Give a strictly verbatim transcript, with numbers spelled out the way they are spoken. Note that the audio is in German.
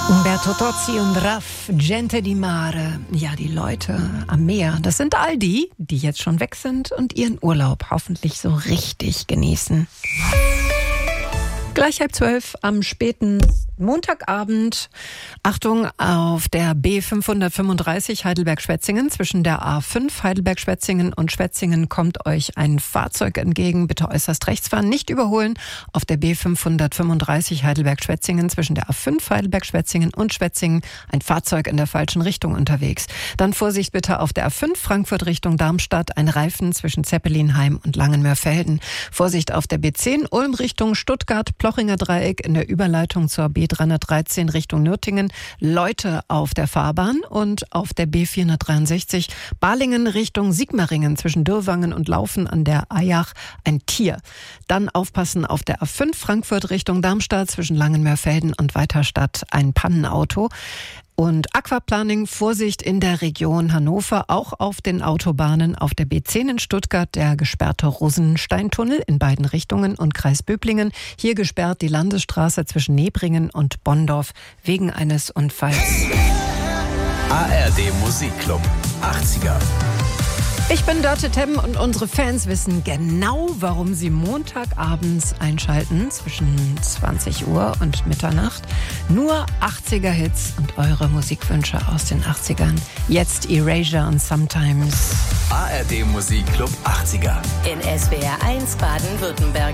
Umberto Tozzi und Raff, Gente di Mare. Ja, die Leute am Meer, das sind all die, die jetzt schon weg sind und ihren Urlaub hoffentlich so richtig genießen. Gleich halb zwölf am späten Montagabend. Achtung, auf der B fünfhundertfünfunddreißig Heidelberg-Schwetzingen zwischen der A fünf Heidelberg-Schwetzingen und Schwetzingen kommt euch ein Fahrzeug entgegen. Bitte äußerst rechts fahren, nicht überholen. Auf der B fünfhundertfünfunddreißig Heidelberg-Schwetzingen zwischen der A fünf Heidelberg-Schwetzingen und Schwetzingen ein Fahrzeug in der falschen Richtung unterwegs. Dann Vorsicht bitte auf der A fünf Frankfurt Richtung Darmstadt, ein Reifen zwischen Zeppelinheim und Langenmörfelden. Vorsicht auf der B zehn Ulm Richtung Stuttgart, Plochinger Dreieck in der Überleitung zur B dreihundertdreizehn Richtung Nürtingen, Leute auf der Fahrbahn und auf der B vierhundertdreiundsechzig Balingen Richtung Sigmaringen zwischen Dürrwangen und Laufen an der Eyach ein Tier. Dann aufpassen auf der A fünf Frankfurt Richtung Darmstadt zwischen Langenmörfelden und Weiterstadt ein Pannenauto. Und Aquaplaning, Vorsicht in der Region Hannover, auch auf den Autobahnen auf der B zehn in Stuttgart, der gesperrte Rosensteintunnel in beiden Richtungen und Kreis Böblingen. Hier gesperrt die Landesstraße zwischen Nebringen und Bonndorf wegen eines Unfalls. A R D Musikclub achtziger. Ich bin Dörte Temm und unsere Fans wissen genau, warum sie montagabends einschalten zwischen zwanzig Uhr und Mitternacht. Nur achtziger-Hits und eure Musikwünsche aus den achtzigern. Jetzt Erasure und Sometimes. A R D Musikclub achtziger. In S W R eins Baden-Württemberg.